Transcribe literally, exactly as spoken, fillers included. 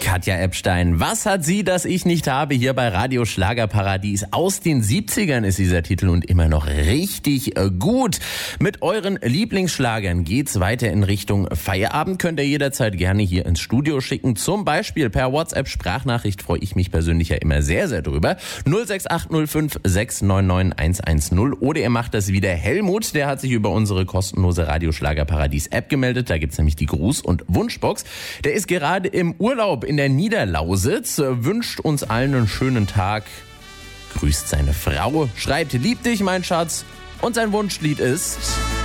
Katja Epstein. Was hat sie, das ich nicht habe, hier bei Radio Schlagerparadies? Aus den siebzigern ist dieser Titel und immer noch richtig gut. Mit euren Lieblingsschlagern geht's weiter in Richtung Feierabend. Könnt ihr jederzeit gerne hier ins Studio schicken. Zum Beispiel per WhatsApp-Sprachnachricht freue ich mich persönlich ja immer sehr, sehr drüber. null sechs acht null fünf sechs neun neun eins eins null. Oder ihr macht das wie der Helmut. Der hat sich über unsere kostenlose Radio Schlagerparadies-App gemeldet. Da gibt's nämlich die Gruß- und Wunschbox. Der ist gerade im Urlaub in der Niederlausitz, wünscht uns allen einen schönen Tag, grüßt seine Frau, schreibt, lieb dich, mein Schatz, und sein Wunschlied ist...